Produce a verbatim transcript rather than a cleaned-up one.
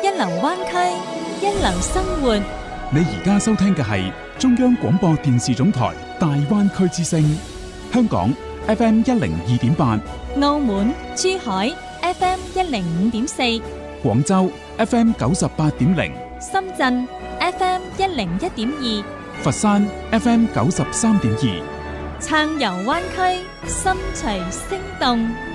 一流灣區，一流生活。 你而家收聽嘅係中央廣播電視總台大灣區之聲，香港 F M 一零二點八， 澳門、珠海 F M 一零五點四， 廣州 F M 九十八點零， 深圳 F M 一零一點二， 佛山 F M 九十三點二。 暢遊灣區，心隨聲動。